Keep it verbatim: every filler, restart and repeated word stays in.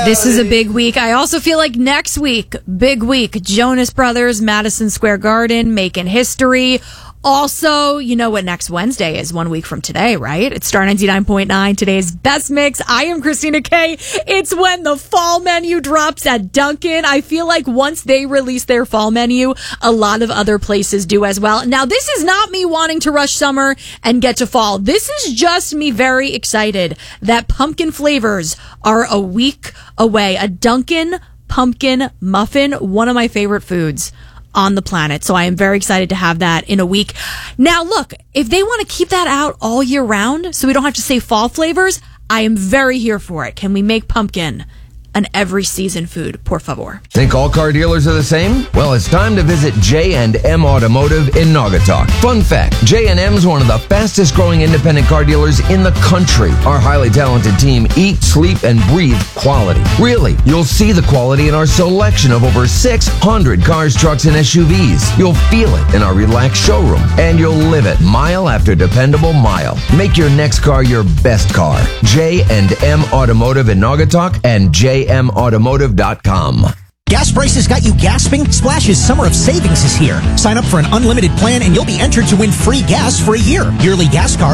This is a big week. I also feel like next week, big week. Jonas Brothers, Madison Square Garden, making history. Also, you know what next Wednesday is one week from today, right? It's Star ninety-nine point nine, today's Best Mix. I am Christina Kay. It's when the fall menu drops at Dunkin'. I feel like once they release their fall menu, a lot of other places do as well. Now, this is not me wanting to rush summer and get to fall. This is just me very excited that pumpkin flavors are a week away. A Dunkin' pumpkin muffin, one of my favorite foods on the planet. So I am very excited to have that in a week. Now, look, if they want to keep that out all year round so we don't have to say fall flavors, I am very here for it. Can we make pumpkin an every season food, por favor? Think all car dealers are the same? Well, it's time to visit J and M Automotive in Naugatuck. Fun fact, J and M is one of the fastest growing independent car dealers in the country. Our highly talented team eat, sleep, and breathe quality. Really, you'll see the quality in our selection of over six hundred cars, trucks, and S U Vs. You'll feel it in our relaxed showroom, and you'll live it mile after dependable mile. Make your next car your best car. J and M Automotive in Naugatuck and J M automotive dot com. Gas prices got you gasping? Splash's Summer of Savings is here. Sign up for an unlimited plan and you'll be entered to win free gas for a year. Yearly gas cards